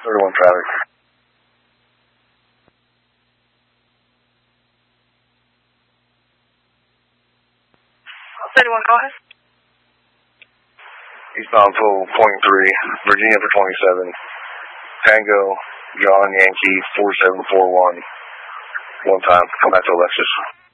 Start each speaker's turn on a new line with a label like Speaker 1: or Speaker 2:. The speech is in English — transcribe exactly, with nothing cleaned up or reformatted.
Speaker 1: thirty-one traffic.
Speaker 2: thirty-one, go ahead.
Speaker 1: Eastbound full point three, Virginia for twenty-seven. Tango, John Yankee, four seven four one. One time, come back to Alexis.